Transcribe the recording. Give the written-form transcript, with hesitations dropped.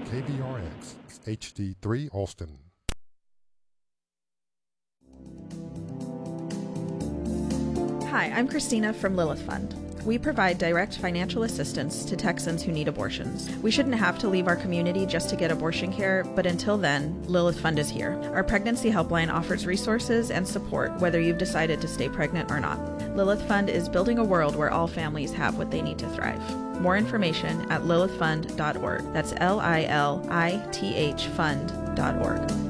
KBRX HD3 Austin. Hi, I'm Christina from Lilith Fund. We provide direct financial assistance to Texans who need abortions. We shouldn't have to leave our community just to get abortion care, but until then, Lilith Fund is here. Our pregnancy helpline offers resources and support whether you've decided to stay pregnant or not. Lilith Fund is building a world where all families have what they need to thrive. More information at lilithfund.org. That's LILITH fund.org.